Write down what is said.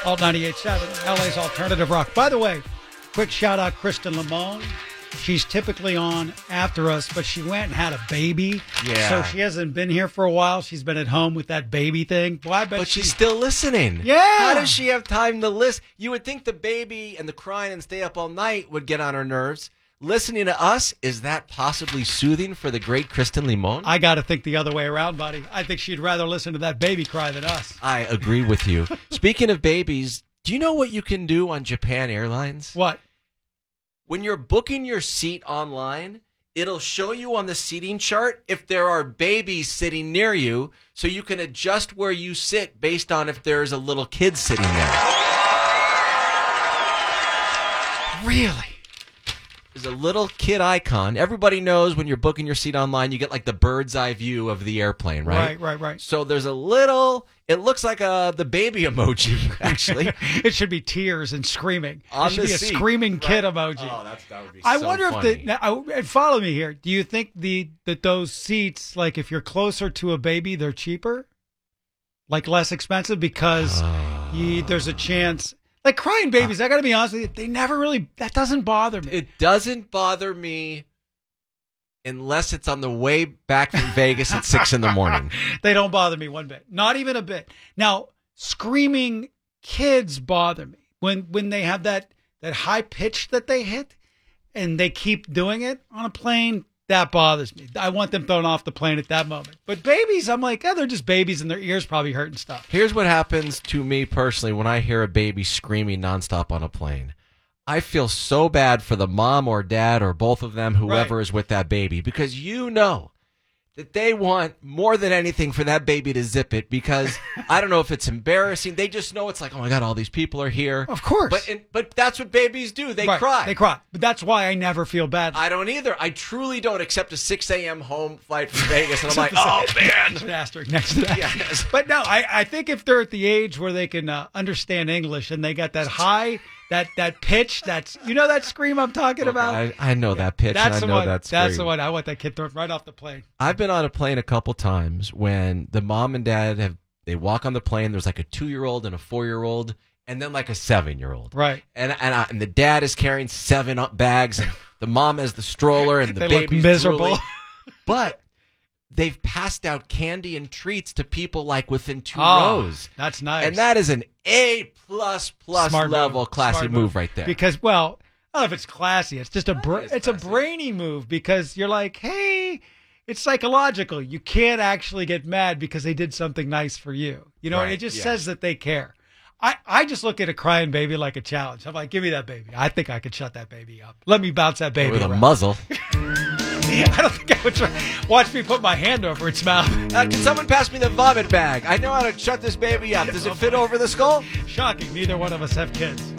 Alt 98.7, LA's Alternative Rock. By the way, quick shout out Kristen Limon. She's typically on after us, but she went and had a baby. Yeah. So she hasn't been here for a while. She's been at home with that baby thing. Boy, I bet But she's still listening. Yeah. How does she have time to listen? You would think the baby and the crying and stay up all night would get on her nerves. Listening to us, is that possibly soothing for the great Kristen Limon? I got to think the other way around, buddy. I think she'd rather listen to that baby cry than us. I agree with you. Speaking of babies, do you know what you can do on Japan Airlines? What? When you're booking your seat online, it'll show you on the seating chart if there are babies sitting near you, so you can adjust where you sit based on if there's a little kid sitting there. Really? There's a little kid icon. Everybody knows when you're booking your seat online, you get like the bird's eye view of the airplane, right? Right. So there's a little, it looks like the baby emoji, actually. It should be tears and screaming. On it should the be a seat. screaming kid Right. emoji. Oh, that would be I so wonder funny. and follow me here. Do you think that those seats, like if you're closer to a baby, they're cheaper? Like less expensive because there's a chance. Like crying babies, I got to be honest with you, they never really, that doesn't bother me. It doesn't bother me unless it's on the way back from Vegas at 6 in the morning. They don't bother me one bit. Not even a bit. Now, screaming kids bother me. When they have that high pitch that they hit and they keep doing it on a plane, that bothers me. I want them thrown off the plane at that moment. But babies, I'm like, they're just babies and their ears probably hurt and stuff. Here's what happens to me personally when I hear a baby screaming nonstop on a plane. I feel so bad for the mom or dad or both of them, whoever is with that baby, because you know that they want more than anything for that baby to zip it because I don't know if it's embarrassing. They just know it's like, oh my God, all these people are here. Of course. But that's what babies do. They Right. cry. They cry. But that's why I never feel bad. I don't either. I truly don't, except a 6 a.m. home flight from Vegas. And I'm like, oh, man. An asterisk next to that. Yes. But no, I think if they're at the age where they can understand English and they got that high, that pitch, that scream I'm talking about? I know that pitch. That's and the I know one. that That's the scream. one. I want that kid thrown right off the plane. I've been on a plane a couple times when the mom and dad they walk on the plane. There's like a 2-year-old and a 4-year-old, and then like a 7-year-old. Right. And the dad is carrying 7 bags, and the mom has the stroller, and the They look baby's miserable. drooling. But they've passed out candy and treats to people like within 2 Oh, rows. that's nice. And that is an A++ Smart level move. classy Smart move right there. Because, well, I don't know if it's classy. It's just is it's a classy. brainy move because you're like, hey, it's psychological. You can't actually get mad because they did something nice for you. You know, Right, it just yeah. says that they care. I just look at a crying baby like a challenge. I'm like, give me that baby. I think I could shut that baby up. Let me bounce that baby With a around. muzzle. I don't think I would try. Watch me put my hand over its mouth. Can someone pass me the vomit bag? I know how to shut this baby up. Does it fit over the skull? Shocking. Neither one of us have kids.